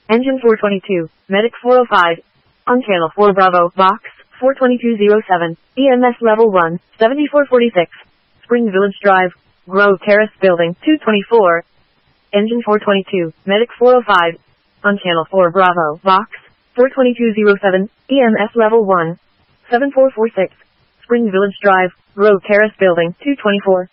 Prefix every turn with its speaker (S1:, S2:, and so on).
S1: Engine 422, Medic 405. On channel 4 Bravo, Box 42207, EMS level 1, 7446. Spring Village Drive, Grove Terrace Building 224. Engine 422, Medic 405. On channel 4 Bravo, Box 42207, EMS level 1, 7446. Spring Village Drive, Grove Terrace Building 224.